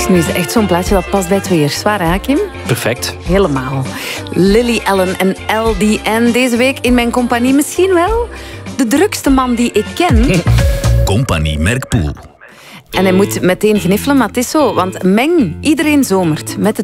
Nu is het echt zo'n plaatje dat past bij het weer. Zwaar, hè, Kim? Perfect. Helemaal. Lily Allen en LDN deze week in mijn compagnie. Misschien wel de drukste man die ik ken. Compagnie Merkpoel. En hij moet meteen gniffelen, maar het is zo. Want Meng, iedereen zomert met de